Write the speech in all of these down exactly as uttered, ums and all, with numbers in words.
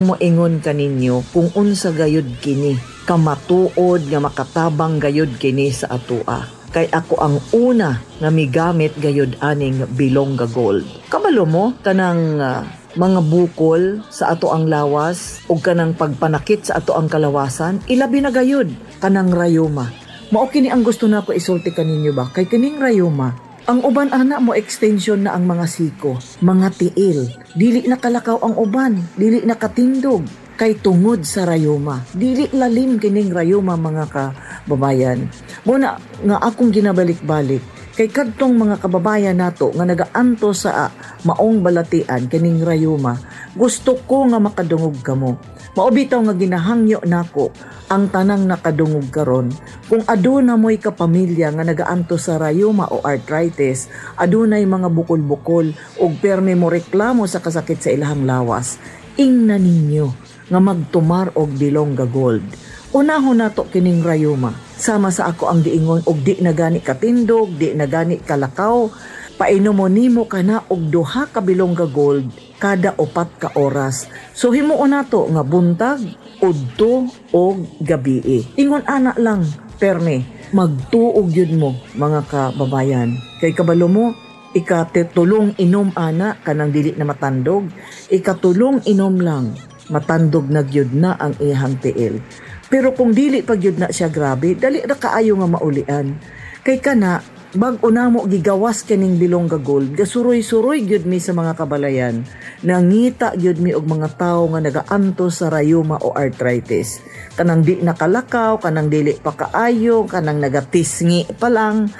Moingon kaninyo kung unsa gayud kini kamatuod nga makatabang gayud kini sa atoa. Kay ako ang una nga migamit gayud aning Bilongga Gold. Kabalo mo kanang uh, mga bukol sa ato ang lawas o kanang pagpanakit sa ato ang kalawasan, ilabi na gayud kanang rayuma. Mao kini ang gusto nako isulti kaninyo ba? Kay kining rayuma, ang uban ana mo extension na ang mga siko, mga tiil. Dili na kalakaw ang uban, dili na katindog kay tungod sa rayuma. Dili lalim kining rayuma mga kababayan. Muna nga akong ginabalik-balik kay kadtong mga kababayan nato nga nagaanto sa uh, maong balatian kining rayuma. Gusto ko nga makadungog kamo. Maobitaw nga ginahangyo nako ang tanang nakadungog karon. Kung aduna mo'y kapamilya nga nagaanto sa rayuma o arthritis, adunay mga bukol-bukol o perme mo reklamo sa kasakit sa ilahang lawas, ingna ninyo nga magtumar og Bilongga Gold. Unahon nato kining rayuma. Sama sa ako ang diingon og di na gani katindog, di na gani kalakaw. Painom mo nimo kana og duha ka Bilongga Gold kada upat ka oras. So himuon nato nga buntag, udto og gabii. Ingon ana lang, perme, magtuog yun mo mga kababayan. Kay kabalo mo, ikatulong inom ana kanang dili na matandog, ikatulong inom lang, matandog na gyud na ang ihang tiil. Pero kung dili pag yun na siya grabe, dali na kaayo nga maulian. Kay kana, bag-o na mo gigawas kining Bilongga Gold, gasuroy-suroy gyud mi sa mga kabalayan, nangita gyud mi og mga tawo nga nagaanto sa rayuma o arthritis. Kanang di nakalakaw, kanang dili pa kaayo, kanang nagatisngi pa lang.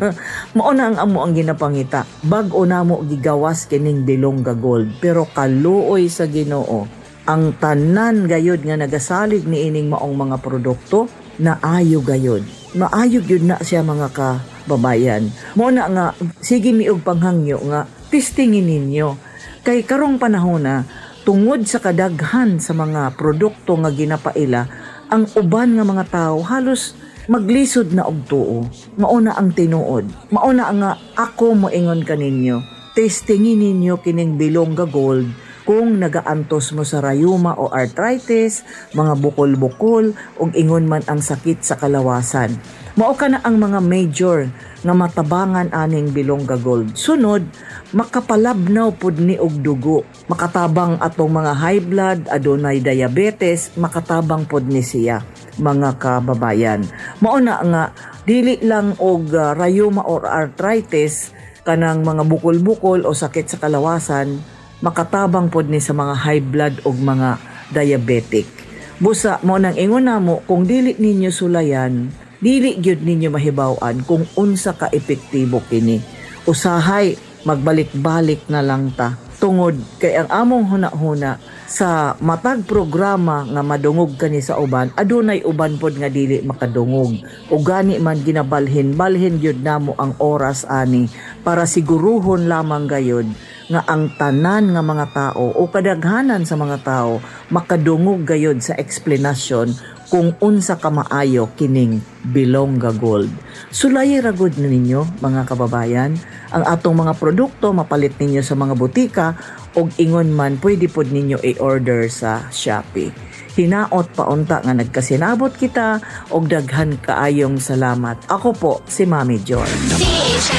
Mao na ang amo ang ginapangita. Bag-o na mo gigawas kining Bilongga Gold, pero kaluoy sa Ginoo ang tanan gayod nga nagasalig ni ining maong mga produkto na ayo gayod. Maayog yun na siya mga kababayan. Mo na nga, sige mi og panghangyo nga, testingin ninyo. Kay karong panahon na, tungod sa kadaghan sa mga produkto nga ginapaila, ang uban nga mga tao halos maglisod na og tuo. Mauna ang tinuod. Mauna nga ako moingon kaninyo, testingin ninyo kining Bilongga Gold kung nagaantos mo sa rayuma o arthritis, mga bukol-bukol, o ingon man ang sakit sa kalawasan. Mao ka na ang mga major nga matabangan aning Bilongga Gold. Sunod, makapalabnaw pud ni og dugo. Makatabang atong mga high blood, adunay diabetes, makatabang pud ni siya, mga kababayan. Mao na nga, dili lang og uh, rayuma or arthritis, kanang mga bukol-bukol o sakit sa kalawasan, makatabang pod ni sa mga high blood o mga diabetic. Busa mo nang ingon namo kung dili ninyo sulayan, dili gyud ninyo mahibaw-an kung unsa ka epektibo kini. Usahay magbalik-balik na lang ta. Tungod kay ang among huna-huna sa matag programa nga madungog kani sa uban, adunay uban pod nga dili makadungog. O gani man ginabalhin, balhin gyud namo ang oras ani para siguruhon lamang gayud nga ang tanan nga mga tao o kadaghanan sa mga tao makadungog gayod sa explanation kung unsa ka maayo kining Bilongga Gold. Sulayi ragod ninyo mga kababayan, ang atong mga produkto mapalit ninyo sa mga butika o ingon man pwede pod ninyo i-order sa Shopee. Hinaot paunta nga nagkasinabot kita og daghan kaayong salamat. Ako po si Mami Joy.